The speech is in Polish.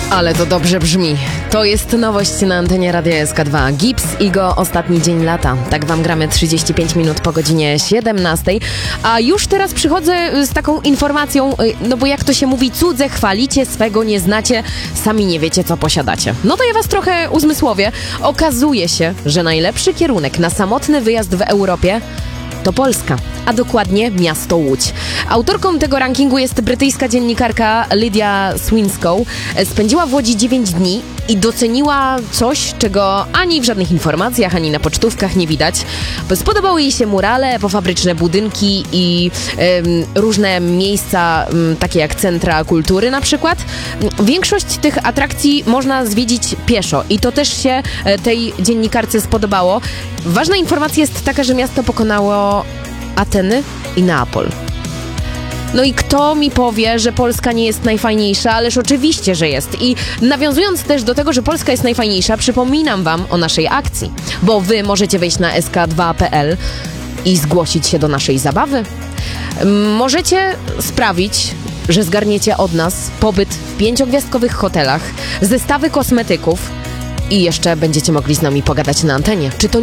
Ale to dobrze brzmi. To jest nowość na antenie Radia SK2. Gibbs i go ostatni dzień lata. Tak wam gramy 35 minut po godzinie 17. A już teraz przychodzę z taką informacją, no bo jak to się mówi, cudze chwalicie, swego nie znacie, sami nie wiecie, co posiadacie. No to ja was trochę uzmysłowię. Okazuje się, że najlepszy kierunek na samotny wyjazd w Europie to Polska, a dokładnie miasto Łódź. Autorką tego rankingu jest brytyjska dziennikarka Lydia Swinscoe. Spędziła w Łodzi 9 dni i doceniła coś, czego ani w żadnych informacjach, ani na pocztówkach nie widać. Spodobały jej się murale, pofabryczne budynki i różne miejsca, takie jak centra kultury na przykład. Większość tych atrakcji można zwiedzić pieszo i to też się tej dziennikarce spodobało. Ważna informacja jest taka, że miasto pokonało Ateny i Neapol. No i kto mi powie, że Polska nie jest najfajniejsza? Ależ oczywiście, że jest. I nawiązując też do tego, że Polska jest najfajniejsza, przypominam wam o naszej akcji, bo wy możecie wejść na sk2.pl i zgłosić się do naszej zabawy. Możecie sprawić, że zgarniecie od nas pobyt w 5-gwiazdkowych hotelach, zestawy kosmetyków i jeszcze będziecie mogli z nami pogadać na antenie. Czy to